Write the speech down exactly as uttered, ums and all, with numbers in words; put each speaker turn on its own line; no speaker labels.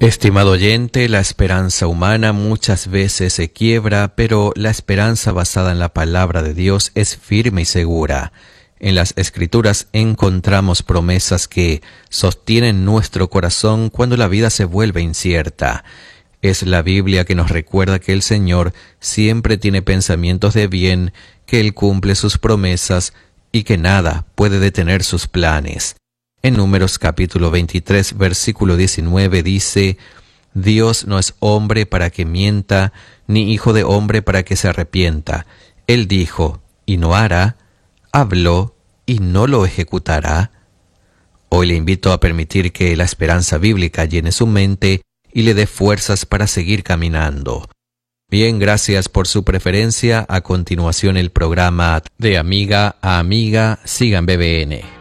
Estimado oyente, la esperanza humana muchas veces se quiebra, pero la esperanza basada en la palabra de Dios es firme y segura. En las Escrituras encontramos promesas que sostienen nuestro corazón cuando la vida se vuelve incierta. Es la Biblia que nos recuerda que el Señor siempre tiene pensamientos de bien, que Él cumple sus promesas y que nada puede detener sus planes. En Números capítulo veintitrés, versículo diecinueve dice: Dios no es hombre para que mienta, ni hijo de hombre para que se arrepienta. Él dijo, y no hará; habló, y no lo ejecutará. Hoy le invito a permitir que la esperanza bíblica llene su mente y le dé fuerzas para seguir caminando. Bien, gracias por su preferencia. A continuación el programa De Amiga a Amiga. Sigan B B N.